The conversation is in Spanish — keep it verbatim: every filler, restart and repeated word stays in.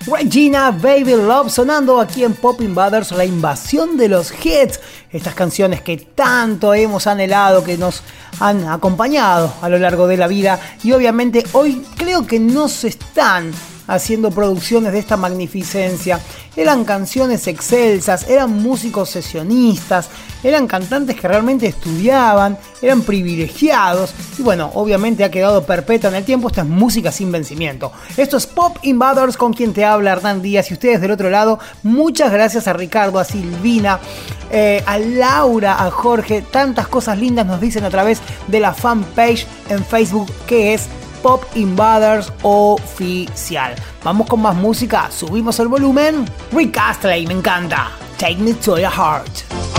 Regina Baby Love sonando aquí en Pop Invaders, la invasión de los hits. Estas canciones que tanto hemos anhelado, que nos han acompañado a lo largo de la vida. Y obviamente hoy creo que no se están haciendo producciones de esta magnificencia. Eran canciones excelsas, eran músicos sesionistas, eran cantantes que realmente estudiaban, eran privilegiados y bueno, obviamente ha quedado perpetua en el tiempo. Esta es música sin vencimiento. Esto es Pop Invaders, con quien te habla Hernán Díaz, y ustedes del otro lado, muchas gracias a Ricardo, a Silvina, eh, a Laura, a Jorge. Tantas cosas lindas nos dicen a través de la fanpage en Facebook, que es Pop Invaders Oficial. Vamos con más música, subimos el volumen. Rick Astley, me encanta. Take Me to Your Heart.